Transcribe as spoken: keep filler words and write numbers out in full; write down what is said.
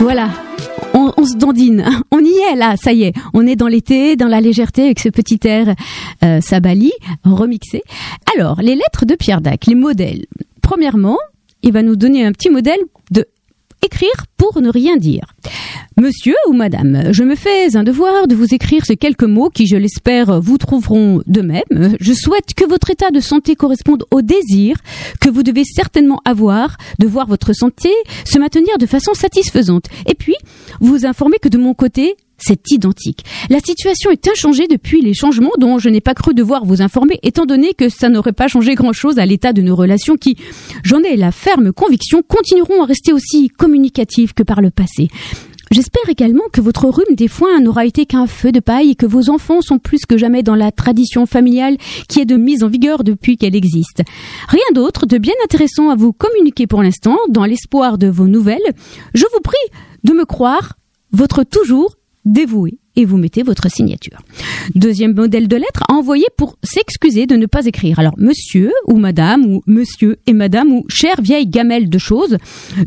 Voilà. On, on se dandine, on y est là, ça y est, on est dans l'été, dans la légèreté avec ce petit air euh, Sabali remixé. Alors, les lettres de Pierre Dac, les modèles. Premièrement, il va nous donner un petit modèle de écrire pour ne rien dire. Monsieur ou madame, je me fais un devoir de vous écrire ces quelques mots qui, je l'espère, vous trouveront de même. Je souhaite que votre état de santé corresponde au désir que vous devez certainement avoir de voir votre santé se maintenir de façon satisfaisante. Et puis, vous informer que de mon côté, c'est identique. La situation est inchangée depuis les changements dont je n'ai pas cru devoir vous informer, étant donné que ça n'aurait pas changé grand-chose à l'état de nos relations qui, j'en ai la ferme conviction, continueront à rester aussi communicatives que par le passé. J'espère également que votre rhume des foins n'aura été qu'un feu de paille et que vos enfants sont plus que jamais dans la tradition familiale qui est de mise en vigueur depuis qu'elle existe. Rien d'autre de bien intéressant à vous communiquer pour l'instant, dans l'espoir de vos nouvelles. Je vous prie de me croire, votre toujours dévoué, et vous mettez votre signature. Deuxième modèle de lettre à envoyer pour s'excuser de ne pas écrire. Alors, monsieur ou madame, ou monsieur et madame, ou chère vieille gamelle de choses,